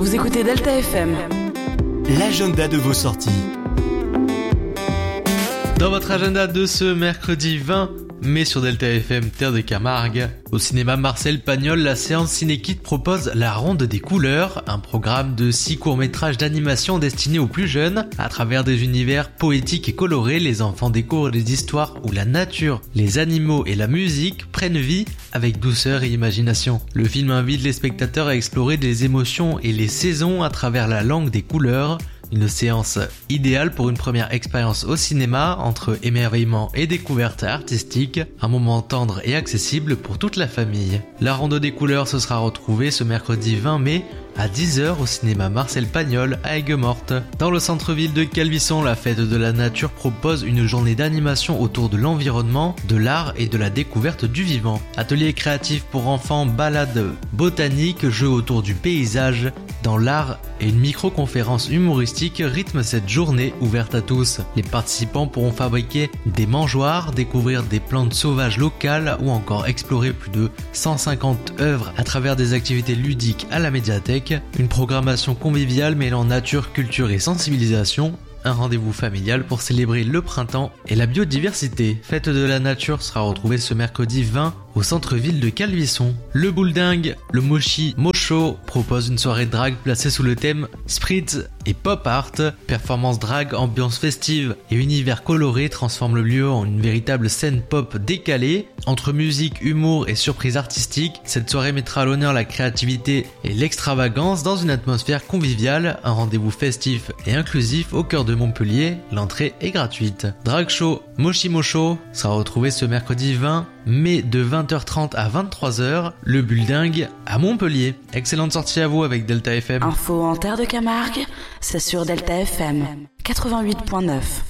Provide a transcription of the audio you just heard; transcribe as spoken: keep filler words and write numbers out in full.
Vous écoutez Delta F M. L'agenda de vos sorties. Dans votre agenda de ce mercredi vingt mai sur Delta F M, terre de Camargue, au cinéma Marcel Pagnol, la séance Ciné-Kit propose La Ronde des Couleurs, un programme de six courts-métrages d'animation destinés aux plus jeunes. À travers des univers poétiques et colorés, les enfants découvrent des histoires où la nature, les animaux et la musique prennent vie avec douceur et imagination. Le film invite les spectateurs à explorer des émotions et les saisons à travers la langue des couleurs. Une séance idéale pour une première expérience au cinéma entre émerveillement et découverte artistique, un moment tendre et accessible pour toute la famille. La Ronde des Couleurs se sera retrouvée ce mercredi vingt mai à dix heures au cinéma Marcel Pagnol à Aigues-Mortes. Dans le centre-ville de Calvisson, la fête de la nature propose une journée d'animation autour de l'environnement, de l'art et de la découverte du vivant. Ateliers créatifs pour enfants, balades botaniques, jeux autour du paysage, dans l'art et une micro-conférence humoristique rythment cette journée ouverte à tous. Les participants pourront fabriquer des mangeoires, découvrir des plantes sauvages locales ou encore explorer plus de cent cinquante œuvres à travers des activités ludiques à la médiathèque. Une programmation conviviale mêlant nature, culture et sensibilisation. Un rendez-vous familial pour célébrer le printemps et la biodiversité. Fête de la nature sera retrouvée ce mercredi vingt au centre-ville de Calvisson. Le Bouledingue, le Moshi Mocho propose une soirée drag placée sous le thème Spritz et Pop Art. Performance drag, ambiance festive et univers coloré transforment le lieu en une véritable scène pop décalée. Entre musique, humour et surprise artistique, cette soirée mettra à l'honneur la créativité et l'extravagance dans une atmosphère conviviale. Un rendez-vous festif et inclusif au cœur de Montpellier. L'entrée est gratuite. Drag Show Moshi Mocho sera retrouvé ce mercredi vingt mai de vingt heures trente à vingt-trois heures, le Building à Montpellier. Excellente sortie à vous avec Delta F M. Info en terre de Camargue, c'est sur Delta F M quatre-vingt-huit point neuf.